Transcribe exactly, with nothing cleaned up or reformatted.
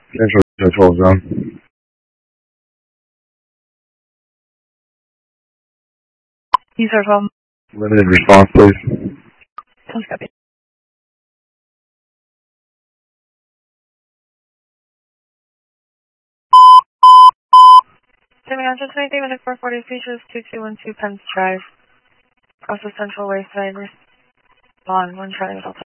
Central Control Zone. These are from Limited response, please. Sounds good. Jimmy, I'm just waiting with the four forty features two two one two Pence Drive. Across the Central Wayside. Respond one Charlie Delta.